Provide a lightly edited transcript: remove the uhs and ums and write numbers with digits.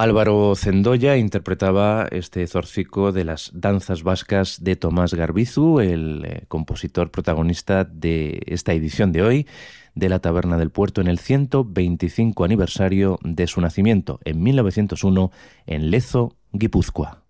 Álvaro Zendoya interpretaba este zorzico de las danzas vascas de Tomás Garbizu, el compositor protagonista de esta edición de hoy de la Taberna del Puerto en el 125 aniversario de su nacimiento en 1901 en Lezo, Guipúzcoa.